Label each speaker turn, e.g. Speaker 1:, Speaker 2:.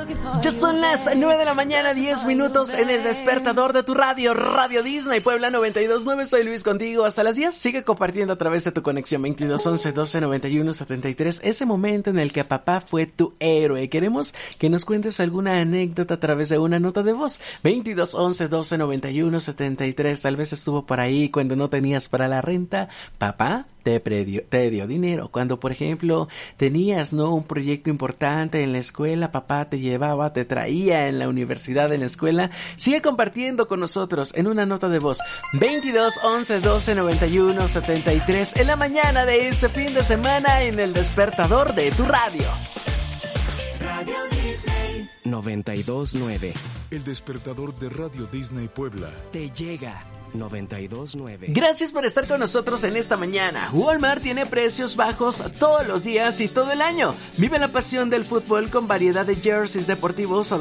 Speaker 1: Ya son las 9 de la mañana, 10 minutos en el despertador de tu radio, Radio Disney Puebla 92.9. Soy Luis contigo hasta las 10. Sigue compartiendo a través de tu conexión 2211 12 91 73. Ese momento en el que papá fue tu héroe. Queremos que nos cuentes alguna anécdota a través de una nota de voz. 2211 12 91 73. Tal vez estuvo por ahí cuando no tenías para la renta. Papá te dio dinero. Cuando, por ejemplo, tenías, ¿no?, un proyecto importante en la escuela, papá te llevaba, te traía en la universidad, en la escuela. Sigue compartiendo con nosotros en una nota de voz. 22 11 12 91 73 en la mañana de este fin de semana en el despertador de tu radio.
Speaker 2: Radio Disney
Speaker 3: 92.9.
Speaker 4: El despertador de Radio Disney Puebla
Speaker 3: Te llega 92.9.
Speaker 1: Gracias por estar con nosotros en esta mañana. Walmart tiene precios bajos todos los días y todo el año. Vive la pasión del fútbol con variedad de jerseys deportivos